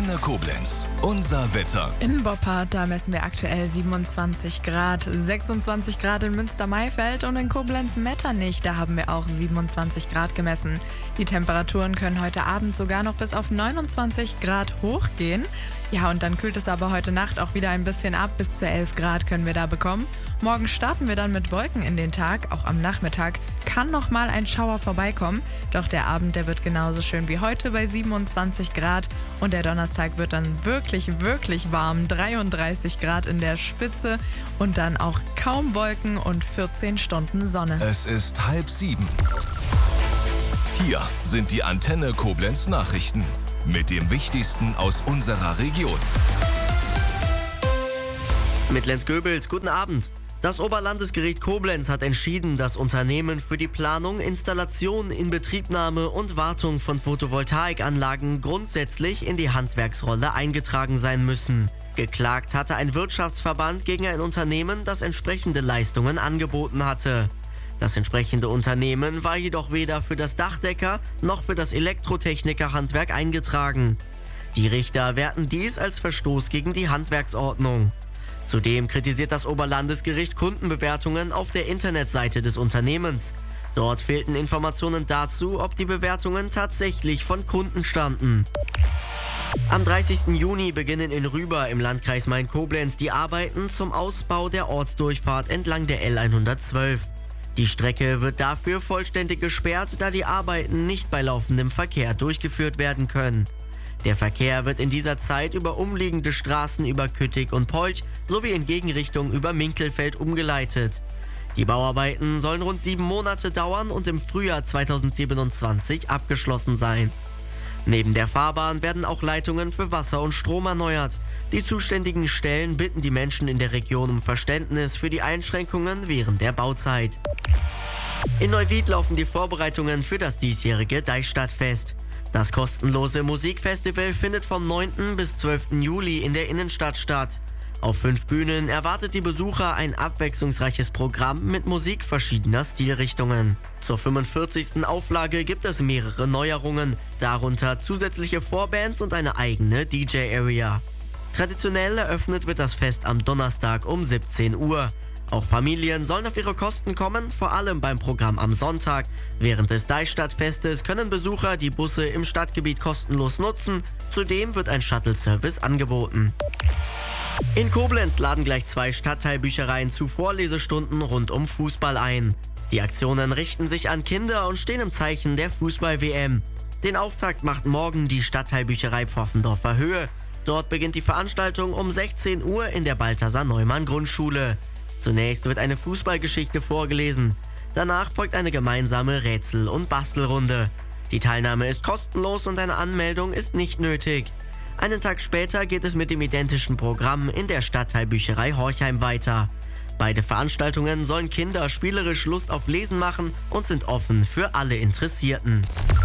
Antenne Koblenz. Unser Wetter. In Boppard, da messen wir aktuell 27 Grad, 26 Grad in Münster-Maifeld und in Koblenz-Metternich, da haben wir auch 27 Grad gemessen. Die Temperaturen können heute Abend sogar noch bis auf 29 Grad hochgehen. Ja, und dann kühlt es aber heute Nacht auch wieder ein bisschen ab, bis zu 11 Grad können wir da bekommen. Morgen starten wir dann mit Wolken in den Tag, auch am Nachmittag kann noch mal ein Schauer vorbeikommen. Doch der Abend, der wird genauso schön wie heute bei 27 Grad und der Donnerstag wird dann wirklich, wirklich warm, 33 Grad in der Spitze und dann auch kaum Wolken und 14 Stunden Sonne. Es ist 6:30. Hier sind die Antenne Koblenz Nachrichten mit dem Wichtigsten aus unserer Region. Mit Lenz Goebels, guten Abend. Das Oberlandesgericht Koblenz hat entschieden, dass Unternehmen für die Planung, Installation, Inbetriebnahme und Wartung von Photovoltaikanlagen grundsätzlich in die Handwerksrolle eingetragen sein müssen. Geklagt hatte ein Wirtschaftsverband gegen ein Unternehmen, das entsprechende Leistungen angeboten hatte. Das entsprechende Unternehmen war jedoch weder für das Dachdecker- noch für das Elektrotechnikerhandwerk eingetragen. Die Richter werten dies als Verstoß gegen die Handwerksordnung. Zudem kritisiert das Oberlandesgericht Kundenbewertungen auf der Internetseite des Unternehmens. Dort fehlten Informationen dazu, ob die Bewertungen tatsächlich von Kunden stammten. Am 30. Juni beginnen in Rüber im Landkreis Main-Koblenz die Arbeiten zum Ausbau der Ortsdurchfahrt entlang der L112. Die Strecke wird dafür vollständig gesperrt, da die Arbeiten nicht bei laufendem Verkehr durchgeführt werden können. Der Verkehr wird in dieser Zeit über umliegende Straßen über Küttig und Polch sowie in Gegenrichtung über Minkelfeld umgeleitet. Die Bauarbeiten sollen rund 7 Monate dauern und im Frühjahr 2027 abgeschlossen sein. Neben der Fahrbahn werden auch Leitungen für Wasser und Strom erneuert. Die zuständigen Stellen bitten die Menschen in der Region um Verständnis für die Einschränkungen während der Bauzeit. In Neuwied laufen die Vorbereitungen für das diesjährige Deichstadtfest. Das kostenlose Musikfestival findet vom 9. bis 12. Juli in der Innenstadt statt. Auf 5 Bühnen erwartet die Besucher ein abwechslungsreiches Programm mit Musik verschiedener Stilrichtungen. Zur 45. Auflage gibt es mehrere Neuerungen, darunter zusätzliche Vorbands und eine eigene DJ-Area. Traditionell eröffnet wird das Fest am Donnerstag um 17 Uhr. Auch Familien sollen auf ihre Kosten kommen, vor allem beim Programm am Sonntag. Während des Deichstadtfestes können Besucher die Busse im Stadtgebiet kostenlos nutzen. Zudem wird ein Shuttle-Service angeboten. In Koblenz laden gleich 2 Stadtteilbüchereien zu Vorlesestunden rund um Fußball ein. Die Aktionen richten sich an Kinder und stehen im Zeichen der Fußball-WM. Den Auftakt macht morgen die Stadtteilbücherei Pfaffendorfer Höhe. Dort beginnt die Veranstaltung um 16 Uhr in der Balthasar-Neumann-Grundschule. Zunächst wird eine Fußballgeschichte vorgelesen. Danach folgt eine gemeinsame Rätsel- und Bastelrunde. Die Teilnahme ist kostenlos und eine Anmeldung ist nicht nötig. Einen Tag später geht es mit dem identischen Programm in der Stadtteilbücherei Horchheim weiter. Beide Veranstaltungen sollen Kinder spielerisch Lust auf Lesen machen und sind offen für alle Interessierten.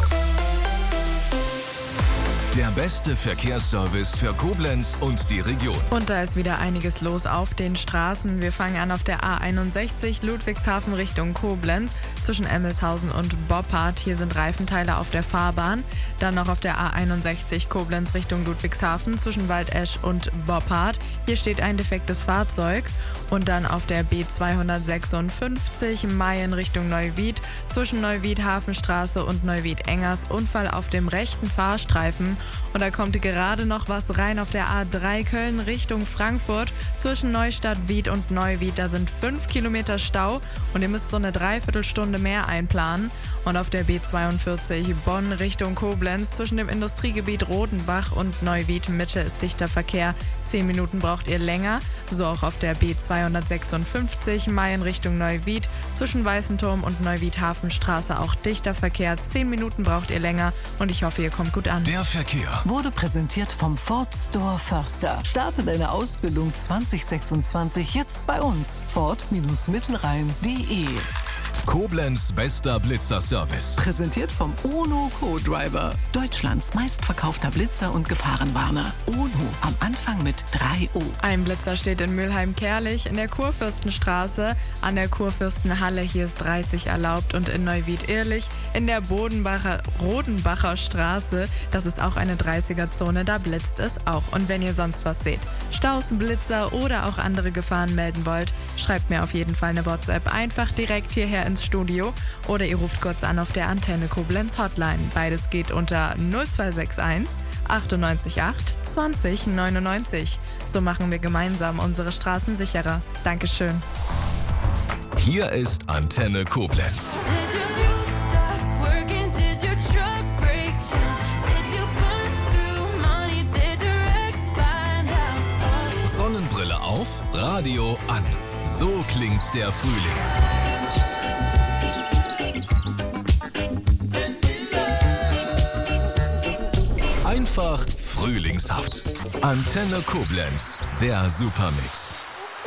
Der beste Verkehrsservice für Koblenz und die Region. Und da ist wieder einiges los auf den Straßen. Wir fangen an auf der A61 Ludwigshafen Richtung Koblenz zwischen Emmelshausen und Boppard. Hier sind Reifenteile auf der Fahrbahn. Dann noch auf der A61 Koblenz Richtung Ludwigshafen zwischen Waldesch und Boppard. Hier steht ein defektes Fahrzeug. Und dann auf der B256 Mayen Richtung Neuwied zwischen Neuwied Hafenstraße und Neuwied Engers. Unfall auf dem rechten Fahrstreifen. Und da kommt gerade noch was rein auf der A3 Köln Richtung Frankfurt zwischen Neustadt, Wied und Neuwied. Da sind 5 Kilometer Stau und ihr müsst so eine Dreiviertelstunde mehr einplanen. Und auf der B42 Bonn Richtung Koblenz zwischen dem Industriegebiet Rodenbach und Neuwied Mitte ist dichter Verkehr. 10 Minuten braucht ihr länger. So auch auf der B256 Mayen Richtung Neuwied zwischen Weißenturm und Neuwied Hafenstraße auch dichter Verkehr. 10 Minuten braucht ihr länger und ich hoffe, ihr kommt gut an. Der Verkehr wurde präsentiert vom Ford Store Förster. Starte deine Ausbildung 2026 jetzt bei uns. Ford-Mittelrhein.de Koblenz bester Blitzerservice. Präsentiert vom UNO Co-Driver. Deutschlands meistverkaufter Blitzer und Gefahrenwarner. UNO, am Anfang mit 3 O. Ein Blitzer steht in Mülheim-Kerlich, in der Kurfürstenstraße, an der Kurfürstenhalle, hier ist 30 erlaubt, und in Neuwied-Irlich, in der Rodenbacher Straße, das ist auch eine 30er-Zone, da blitzt es auch. Und wenn ihr sonst was seht, Staus, Blitzer oder auch andere Gefahren melden wollt, schreibt mir auf jeden Fall eine WhatsApp einfach direkt hierher ins Studio oder ihr ruft kurz an auf der Antenne Koblenz Hotline. Beides geht unter 0261 98 8 20 99. So machen wir gemeinsam unsere Straßen sicherer. Dankeschön. Hier ist Antenne Koblenz. Sonnenbrille auf, Radio an. So klingt der Frühling. Einfach frühlingshaft. Antenne Koblenz, der Supermix.